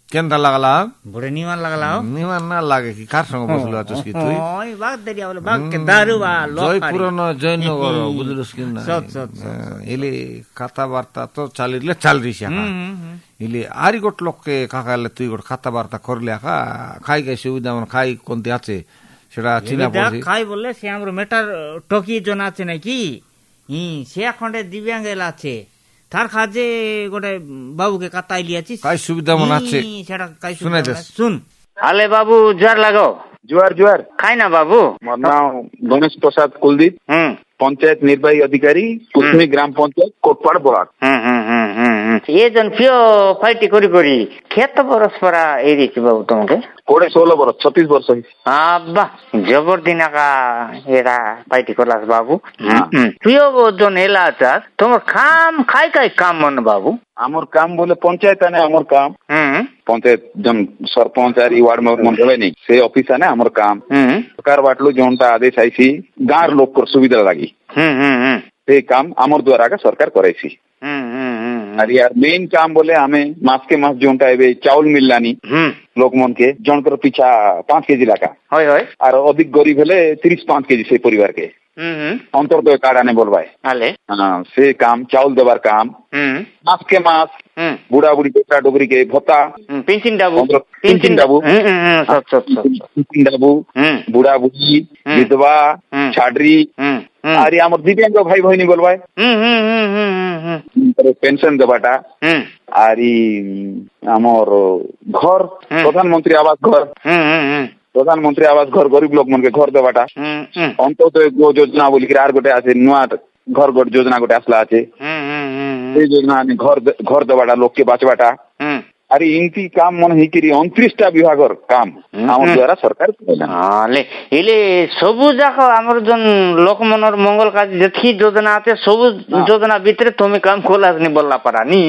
কেনটা লাগালা বড়ে নিমান লাগলাও নিমান না লাগে কি কার সঙ্গে বসলো আছিস কি তুই ওই বাগ দেরিয়া বলে বাগ কে দারু বা জয়পুরন জয়নগর বুঝলিস কি না এলি কথাবার্তা তো চালিলে চালরিস ইলি আরি গোট লোককে কাকালে তুই গোট কথাবার্তা করলে খাই খাই সুবিধা মানে খাই কোনটি আছে সেটা চিনা পড়ছি খাই বললে সে আমার মেটার টকি জন আছে নাকি সে খন্ডে দিব্যাঙ্গ আছে তার কাজে গোটে বাবুকে কাতাই লিয়াছিস কাই সুবিধা মনে আছে সেটা কাই শুনে দে শুন আলে বাবু জোয়ার লাগাও জোয়ার জোয়ার খাই না বাবু মোর নাম গণেশ প্রসাদ কুলদীপ পঞ্চায়েত নির্বাহী ଅଧିକାରୀ কুসমি গ্রাম পঞ্চায়েত কোটপাড় ব্লক ये जन पियो फाइटी करी करी खेत बरस परा एरी की बाबू तुमके 16 बरस 36 वर्ष अब्बा जबर दिना का एरा फाइटी करलास बाबू पियो जन एला चास तुमर काम खाई खाई काम मन बाबू আমার কাম বলে পঞ্চায়েত আনে আমার কাম পঞ্চায়েত জন সরপঞ্চ আর ওয়ার্ড মেম্বার হবে নি সে অফিস আনে আমার কাম সরকার বাটলো জনটা আদেশ আইছি গাঁর লোকর সুবিধা লাগি সেই কাম আমার দ্বারা সরকার করাইছি আর ইয়ার মেইন কাম বলে আমি মাসকে মাস জনটা এবে চাউল মিললানি লোকমনকে জনকর পিছা 5 কেজি লাখা আর অধিক গরিব হলে 35 কেজি সেই পরিবারকে অন্তর্দয় কার্ড আনে বলবাই সে কাম চাউল দেবার কাম মাসকে মাস বুড়া বুড়ি বেটা ডোগরিকে ভত্তা পেনশন ডাবু বুড়া বুড়ি বিধবা ছাড়রি আর আমার দিব্যাঙ্গ ভাই ভইনি বলবাই পেনশন দেবাটা আর আমার ঘর প্রধানমন্ত্রী আবাস ঘর প্রধানমন্ত্রী আবাস ঘর গরিব লোক মনকে ঘর দেবাটা অন্তর্দয় যোজনা বলি আর গোটে আছে নূয়া ঘর গোট যোজনা গোটে আসলা আছে সেই যোজনা ঘর দেবাটা লোককে বাঁচবাটা আরে ইনতি কাম মনে হইকিরি 29টা বিভাগর কাম আমার দ্বারা সরকার এলে সবু যাক আমার জন লোকমনর মঙ্গল কাজ যেতকি যোজনা আছে সবু যোজনা ভিতরে তুমি কাম কোলাসনি বললা পারা নি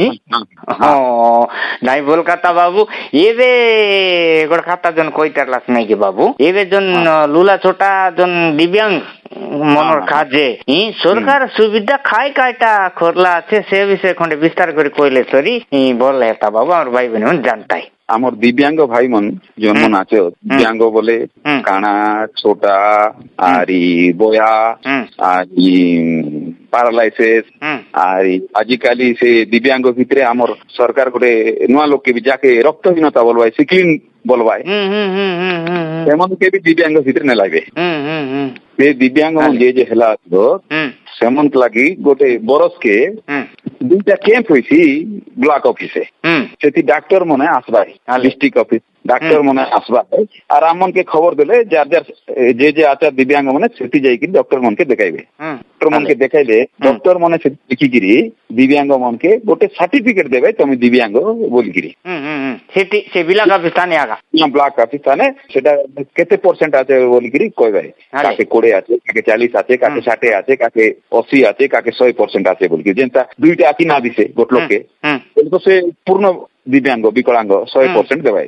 নাই বল কাতা বাবু এবে গোট খাতা জন কইতারলাস নাই কি বাবু এবে জন লুলা ছোটা জন দিব্যাঙ্গ মনর কাজে সরকার সুবিধা খাই কাইটা করলা আছে সে বিষয়ে খন্ডে বিস্তার করে কইলে সরি বললে তা বাবু আমার ভাই বোন জানতাই আমার দিব্যাঙ্গ ভাই মন জন্মন আছে দিব্যাঙ্গ বলে কানা ছোটা আর বয়া আর প্যারালাইসিস আর আজিকালি সে দিব্যাঙ্গ ভিতরে আমার সরকার গোটে নূয়া লোককে যাকে রক্তহীনতা বলবাই সিক্লিন বলবাই সেমনকে বি দিব্যাঙ্গ ভিতরে নে লাগবে সে দিব্যাঙ্গ যে হেলা সেমন লাগি গোটে বরসকে 2টা ক্যাম্প হয়েছি ব্লক অফিসে সেটি ডাক্তার মনে আসবাই ডিস্ট্রিক্ট অফিস ডাক্তার মনে আসবাই আর আমনকে খবর দেলে যার যার যে আচার দিব্যাঙ্গ মনে সেটি যাইকি ডক্টর মনকে দেখাইবে ডক্টর মনকে দেখাইলে ডক্টর মনে দেখিকিরি দিব্যাঙ্গ মনকে গোটে সার্টিফিকেট দেবে তুমি দিব্যাঙ্গ বলিকিরি সেটি সে ব্লক অফিস থানে আগা ব্লক অফিস থানে সেটা কেতে % আছে বলিকিরি কইবে কাকে 20 আছে কাকে 40 আছে কাকে 60 আছে কাকে 80 আছে কাকে 100% আছে বলিকি যেটা 2টা আকি না দিছে গোট লোককে তো সে পূর্ণ দিব্যাঙ্গ বিকলাঙ্গ 100% দেবাই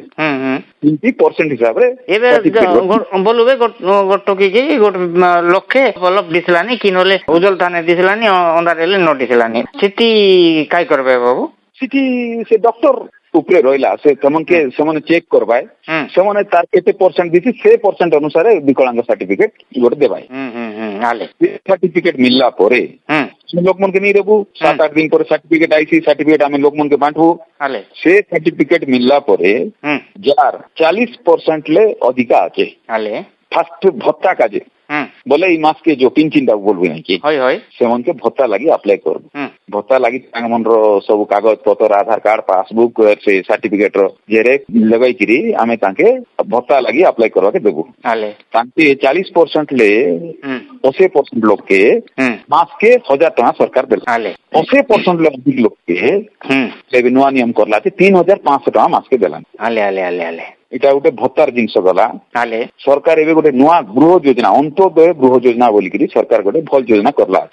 20% হিসাবে এবে বলবে গোটকি কি গোট লক্ষ্যে বলব দিছলানি কি নলে উজল থানে দিছলানি অন্ডার এলে নোটিস লানি সিটি কাই করবে বাবু সিটি সে ডক্টর উপরে রইলা সে তেমনকে সেমনে চেক করবায় সেমনে তার কেতে % দিছি সে % অনুসারে বিকলাঙ্গ সার্টিফিকেট গোটে দেবাই সার্টিফিকেট মিললা পরে লোকমনকে নিয়ে রেবু 7-8 দিন পরে সার্টিফিকেট আইসি সার্টিফিকেট আমি লোকমনকে বাঁটবু সে সার্টিফিকেট মিললা পরে যার 40% লে অধিকা আছে ফার্স্ট ভত্তা কাজে বলে এই মাসকে যে পেনশনটা বলবি নাকি সেমনকে ভত্তা লাগি আপ্লাই করবো ভত্তা লাগি মনর সবু কাগজ পত্র আধার কার্ড পাসবুক সে সার্টিফিকেট জেরেক্স লগাইকিরি আমি তাকে ভত্তা লাগি আপ্লাই করবাকে দেবু তাকে 40% লে 80% লোককে মাসকে 1000 টাকা সরকার দেলা 80% লে অধিক লোককে নূয়া নিয়ম করলা 3500 টাকা মাসকে দেলান এটা গোটে ভত্তার জিনিস গলা সরকার ଏବେ ଗୋଟେ ନୂଆ ଗୃହ ଯୋଜନା ଅନ୍ତୋଦୟ ଗୃହ ଯୋଜନା ବୋଲିକିରି ସରକାର ଗୋଟେ ଭଲ ଯୋଜନା କରଲା।